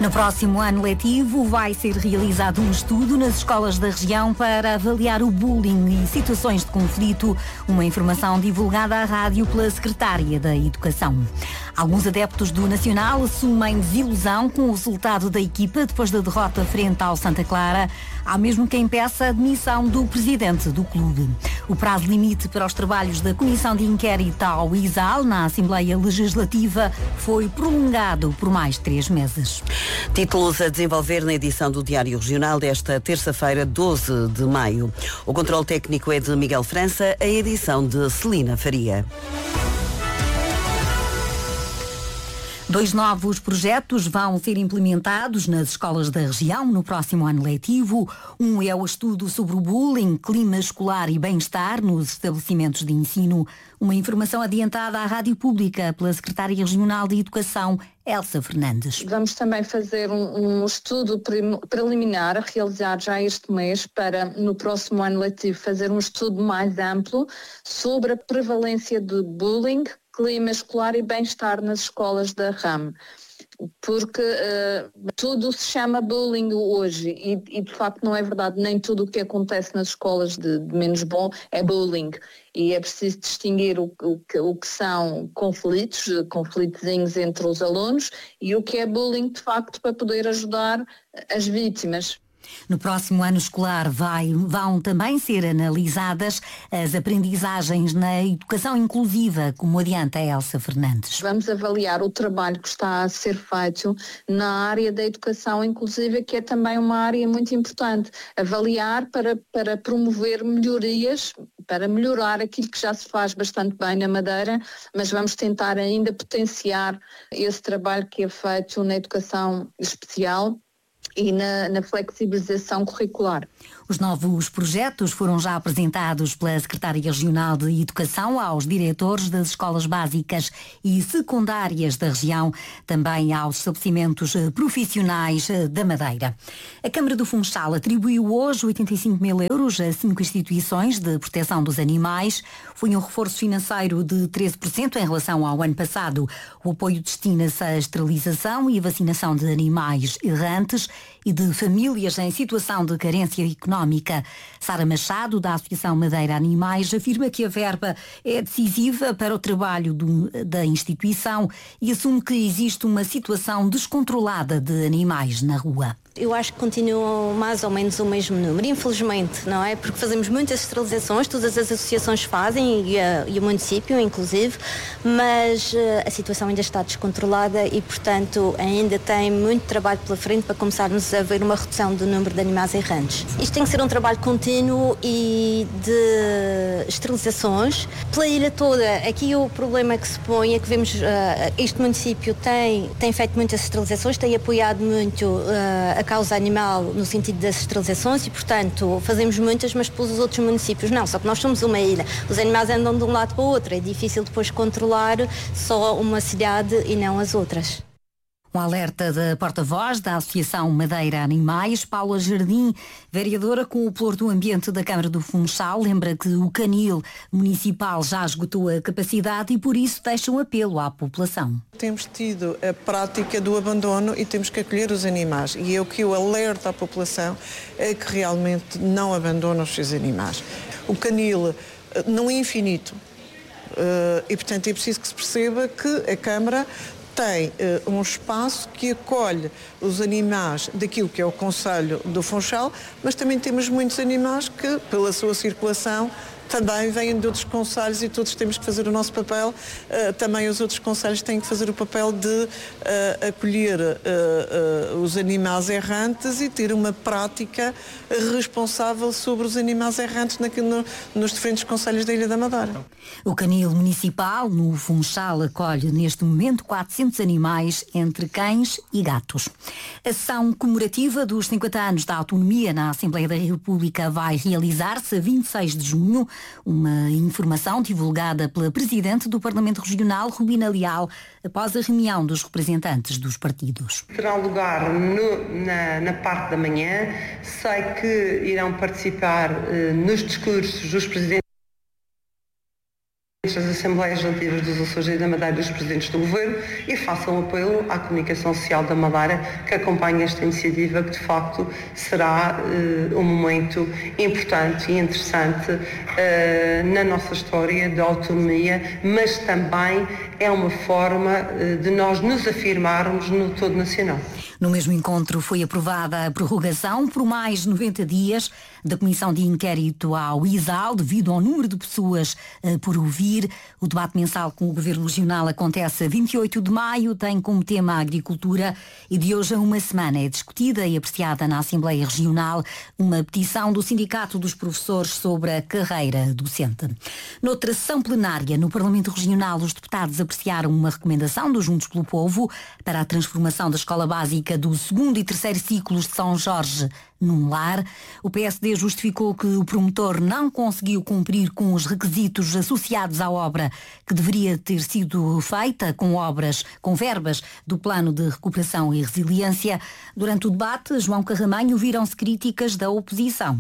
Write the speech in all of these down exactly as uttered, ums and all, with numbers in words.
No próximo ano letivo vai ser realizado um estudo nas escolas da região para avaliar o bullying e situações de conflito, uma informação divulgada à rádio pela Secretária da Educação. Alguns adeptos do Nacional assumem desilusão com o resultado da equipa depois da derrota frente ao Santa Clara. Há mesmo quem peça a demissão do presidente do clube. O prazo limite para os trabalhos da Comissão de Inquérito ao I S A L na Assembleia Legislativa foi prolongado por mais três meses. Títulos a desenvolver na edição do Diário Regional desta terça-feira, doze de maio. O controle técnico é de Miguel França, a edição de Celina Faria. Dois novos projetos vão ser implementados nas escolas da região no próximo ano letivo. Um é o estudo sobre o bullying, clima escolar e bem-estar nos estabelecimentos de ensino. Uma informação adiantada à Rádio Pública pela Secretária Regional de Educação, Elsa Fernandes. Vamos também fazer um, um estudo prim, preliminar a realizar já este mês para, no próximo ano letivo, fazer um estudo mais amplo sobre a prevalência de bullying, clima escolar e bem-estar nas escolas da R A M, porque uh, tudo se chama bullying hoje e, e de facto não é verdade, nem tudo o que acontece nas escolas de, de menos bom é bullying e é preciso distinguir o, o, que, o que são conflitos, conflitozinhos entre os alunos e o que é bullying de facto para poder ajudar as vítimas. No próximo ano escolar vai, vão também ser analisadas as aprendizagens na educação inclusiva, como adianta a Elsa Fernandes. Vamos avaliar o trabalho que está a ser feito na área da educação inclusiva, que é também uma área muito importante. Avaliar para, para promover melhorias, para melhorar aquilo que já se faz bastante bem na Madeira, mas vamos tentar ainda potenciar esse trabalho que é feito na educação especial e na, na flexibilização curricular. Os novos projetos foram já apresentados pela Secretária Regional de Educação aos diretores das escolas básicas e secundárias da região, também aos estabelecimentos profissionais da Madeira. A Câmara do Funchal atribuiu hoje oitenta e cinco mil euros a cinco instituições de proteção dos animais. Foi um reforço financeiro de treze por cento em relação ao ano passado. O apoio destina-se à esterilização e vacinação de animais errantes e de famílias em situação de carência económica. Sara Machado, da Associação Madeira Animais, afirma que a verba é decisiva para o trabalho do, da instituição e assume que existe uma situação descontrolada de animais na rua. Eu acho que continuam mais ou menos o mesmo número, infelizmente, não é? Porque fazemos muitas esterilizações, todas as associações fazem e, a, e o município, inclusive, mas uh, a situação ainda está descontrolada e, portanto, ainda tem muito trabalho pela frente para começarmos a ver uma redução do número de animais errantes. Isto tem que ser um trabalho contínuo e de esterilizações pela ilha toda. Aqui o problema que se põe é que vemos, uh, este município tem, tem feito muitas esterilizações, tem apoiado muito uh, a causa animal no sentido das esterilizações e, portanto, fazemos muitas, mas depois os outros municípios não, só que nós somos uma ilha. Os animais andam de um lado para o outro, é difícil depois controlar só uma cidade e não as outras. Um alerta da porta-voz da Associação Madeira Animais, Paula Jardim, vereadora com o Pluro do Ambiente da Câmara do Funchal, lembra que o canil municipal já esgotou a capacidade e por isso deixa um apelo à população. Temos tido a prática do abandono e temos que acolher os animais e é o que eu alerto à população é que realmente não abandona os seus animais. O canil não é infinito e, portanto, é preciso que se perceba que a Câmara tem uh, um espaço que acolhe os animais daquilo que é o Concelho do Funchal, mas também temos muitos animais que, pela sua circulação, também vêm de outros concelhos e todos temos que fazer o nosso papel. Uh, também os outros concelhos têm que fazer o papel de uh, acolher uh, uh, os animais errantes e ter uma prática responsável sobre os animais errantes naquilo, no, nos diferentes concelhos da Ilha da Madeira. O canil municipal no Funchal acolhe neste momento quatrocentos animais entre cães e gatos. A sessão comemorativa dos cinquenta anos da autonomia na Assembleia da República vai realizar-se a vinte e seis de junho. Uma informação divulgada pela Presidente do Parlamento Regional, Rubina Leal, após a reunião dos representantes dos partidos. Terá lugar no, na, na parte da manhã. Sei que irão participar eh, nos discursos dos presidentes das Assembleias Legislativas dos Açores e da Madeira e dos Presidentes do Governo e façam apelo à comunicação social da Madeira que acompanhe esta iniciativa, que de facto será uh, um momento importante e interessante uh, na nossa história de autonomia, mas também é uma forma uh, de nós nos afirmarmos no todo nacional. No mesmo encontro foi aprovada a prorrogação por mais noventa dias da Comissão de Inquérito ao I S A L, devido ao número de pessoas uh, por ouvir. O debate mensal com o Governo Regional acontece a vinte e oito de maio, tem como tema a agricultura e de hoje a uma semana é discutida e apreciada na Assembleia Regional uma petição do Sindicato dos Professores sobre a carreira docente. Noutra sessão plenária no Parlamento Regional, os deputados apreciaram uma recomendação do Juntos pelo Povo para a transformação da escola básica do segundo e terceiro ciclos de São Jorge num lar. O P S D justificou que o promotor não conseguiu cumprir com os requisitos associados à obra que deveria ter sido feita com obras, com verbas do Plano de Recuperação e Resiliência. Durante o debate, João Carramanho, viram-se críticas da oposição.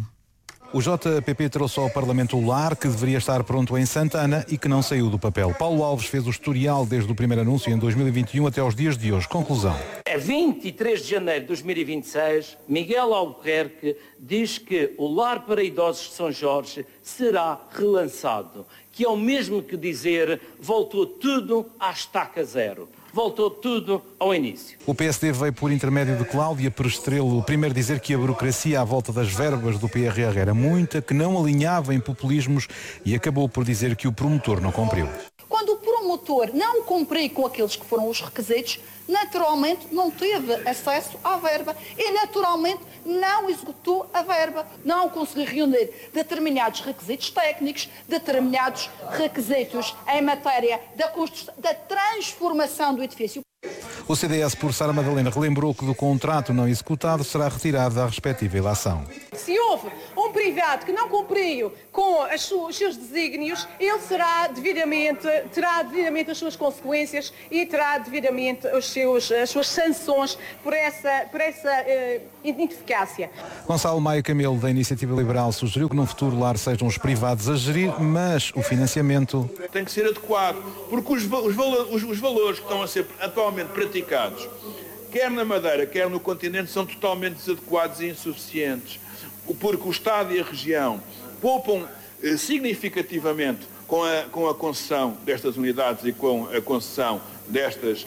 O J P P trouxe ao Parlamento o lar que deveria estar pronto em Santana e que não saiu do papel. Paulo Alves fez o historial desde o primeiro anúncio em dois mil e vinte e um até aos dias de hoje. Conclusão. A vinte e três de janeiro de dois mil e vinte e seis, Miguel Albuquerque diz que o lar para idosos de São Jorge será relançado, que é o mesmo que dizer voltou tudo à estaca zero. Voltou tudo ao início. O P S D veio por intermédio de Cláudia Perestrelo primeiro dizer que a burocracia à volta das verbas do P R R era muita, que não alinhava em populismos e acabou por dizer que o promotor não cumpriu. Quando o promotor não cumpriu com aqueles que foram os requisitos, naturalmente não teve acesso à verba e naturalmente não executou a verba. Não conseguiu reunir determinados requisitos técnicos, determinados requisitos em matéria da construção, da transformação do edifício. O C D S, por Sara Madalena, relembrou que do contrato não executado será retirada a respectiva ilação. Se houve um privado que não cumpriu com as su- os seus desígnios, ele será devidamente, terá devidamente as suas consequências e terá devidamente os seus, as suas sanções por essa, por essa uh, ineficácia. Gonçalo Maia Camelo, da Iniciativa Liberal, sugeriu que no futuro lar sejam os privados a gerir, mas o financiamento tem que ser adequado, porque os, os, os, os valores que estão a ser atualmente praticados, quer na Madeira, quer no continente, são totalmente desadequados e insuficientes, porque o Estado e a região poupam eh, significativamente com a, com a concessão destas unidades e com a concessão destas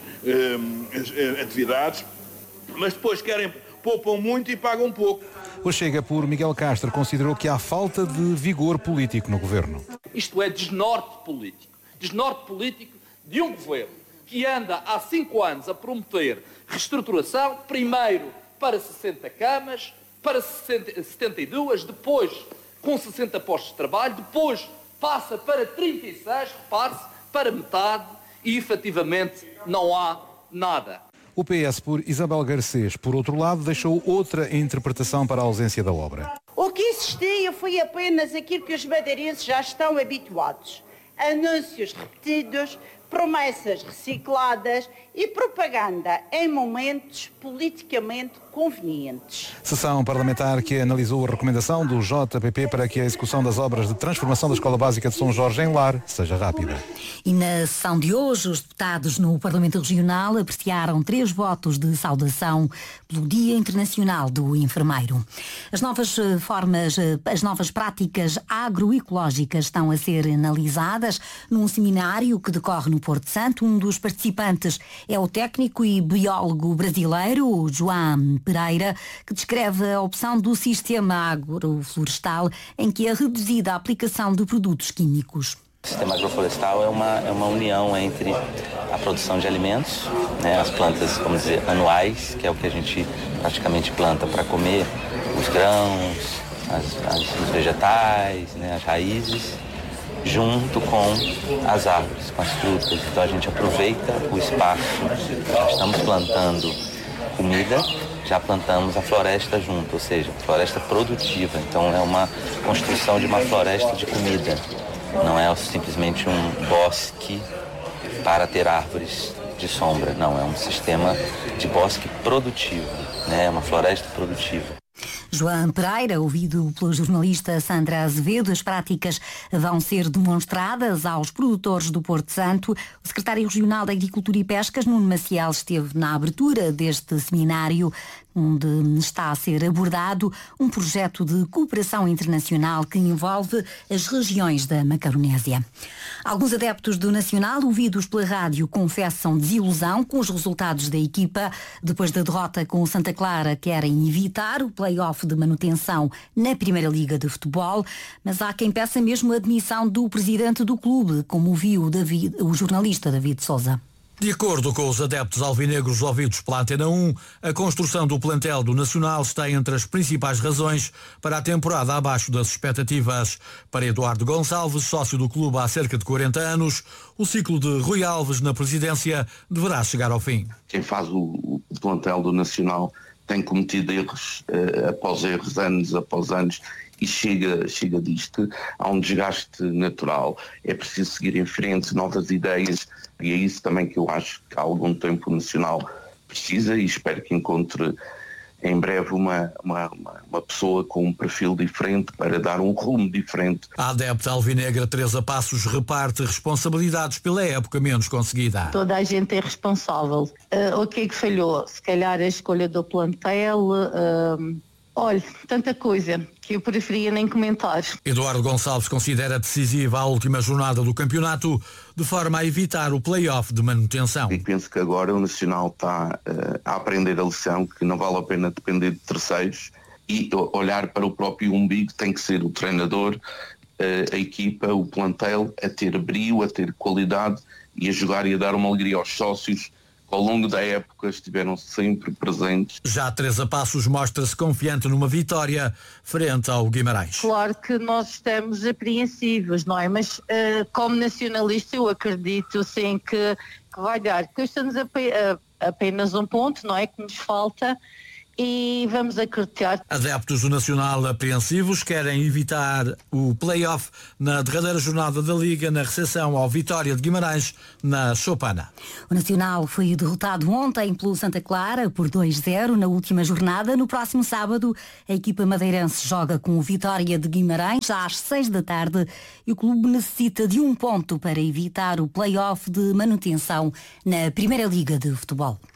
eh, atividades, mas depois querem, poupam muito e pagam pouco. O Chega, por Miguel Castro, considerou que há falta de vigor político no governo. Isto é desnorte político. Desnorte político de um governo que anda há cinco anos a prometer reestruturação, primeiro para sessenta camas, para setenta e duas, depois com sessenta postos de trabalho, depois passa para trinta e seis, repare-se, para metade e efetivamente não há nada. O P S, por Isabel Garcês, por outro lado, deixou outra interpretação para a ausência da obra. O que existia foi apenas aquilo que os madeirenses já estão habituados. Anúncios repetidos, promessas recicladas e propaganda em momentos politicamente convenientes. Sessão parlamentar que analisou a recomendação do J P P para que a execução das obras de transformação da Escola Básica de São Jorge em lar seja rápida. E na sessão de hoje, os deputados no Parlamento Regional apreciaram três votos de saudação pelo Dia Internacional do Enfermeiro. As novas formas, as novas práticas agroecológicas estão a ser analisadas num seminário que decorre no Porto Santo. Um dos participantes é o técnico e biólogo brasileiro João Pereira, que descreve a opção do sistema agroflorestal em que é reduzida a aplicação de produtos químicos. O sistema agroflorestal é uma, é uma união entre a produção de alimentos, né, as plantas, vamos dizer, anuais, que é o que a gente praticamente planta para comer, os grãos, as, as, os vegetais, né, as raízes, junto com as árvores, com as frutas. Então a gente aproveita o espaço, já estamos plantando comida, já plantamos a floresta junto, ou seja, floresta produtiva. Então é uma construção de uma floresta de comida. Não é simplesmente um bosque para ter árvores de sombra. Não, é um sistema de bosque produtivo, né? É uma floresta produtiva. João Pereira, ouvido pela jornalista Sandra Azevedo, as práticas vão ser demonstradas aos produtores do Porto Santo. O secretário regional da Agricultura e Pescas, Nuno Maciel, esteve na abertura deste seminário, onde está a ser abordado um projeto de cooperação internacional que envolve as regiões da Macaronésia. Alguns adeptos do Nacional, ouvidos pela rádio, confessam desilusão com os resultados da equipa. Depois da derrota com o Santa Clara, querem evitar o play-off de manutenção na Primeira Liga de Futebol, mas há quem peça mesmo a admissão do presidente do clube, como ouviu o, David, o jornalista David Sousa. De acordo com os adeptos alvinegros ouvidos pela Antena um, a construção do plantel do Nacional está entre as principais razões para a temporada abaixo das expectativas. Para Eduardo Gonçalves, sócio do clube há cerca de quarenta anos, o ciclo de Rui Alves na presidência deverá chegar ao fim. Quem faz o, o plantel do Nacional tem cometido erros uh, após erros, anos após anos, e chega, chega disto. Há um desgaste natural, é preciso seguir em frente, novas ideias, e é isso também que eu acho que há algum tempo o Nacional precisa, e espero que encontre em breve uma, uma, uma, uma pessoa com um perfil diferente para dar um rumo diferente. A adepta alvinegra Teresa Passos reparte responsabilidades pela época menos conseguida. Toda a gente é responsável. Uh, o que é que falhou? Se calhar a escolha do plantel... Uh... Olha, tanta coisa que eu preferia nem comentar. Eduardo Gonçalves considera decisiva a última jornada do campeonato, de forma a evitar o play-off de manutenção. E penso que agora o Nacional está uh, a aprender a lição, que não vale a pena depender de terceiros e olhar para o próprio umbigo. Tem que ser o treinador, uh, a equipa, o plantel, a ter brio, a ter qualidade e a jogar e a dar uma alegria aos sócios. Ao longo da época estiveram sempre presentes. Já Teresa Passos mostra-se confiante numa vitória frente ao Guimarães. Claro que nós estamos apreensivos, não é? Mas uh, como nacionalista eu acredito sim que, que vai dar. Custa-nos ap apenas um ponto, não é? Que nos falta. E vamos acreditar. Adeptos do Nacional apreensivos querem evitar o play-off na derradeira jornada da Liga, na recepção ao Vitória de Guimarães, na Chopana. O Nacional foi derrotado ontem pelo Santa Clara por dois a zero na última jornada. No próximo sábado, a equipa madeirense joga com o Vitória de Guimarães às seis da tarde e o clube necessita de um ponto para evitar o play-off de manutenção na Primeira Liga de Futebol.